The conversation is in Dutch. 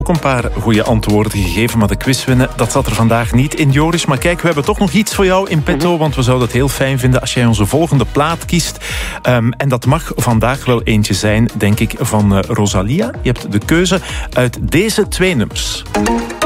ook een paar goede antwoorden gegeven, maar de quiz winnen, dat zat er vandaag niet in, Joris. Maar kijk, we hebben toch nog iets voor jou in petto, want we zouden het heel fijn vinden als jij onze volgende plaat kiest. En dat mag vandaag wel eentje zijn, denk ik, van Rosalia. Je hebt de keuze uit deze 2 nummers.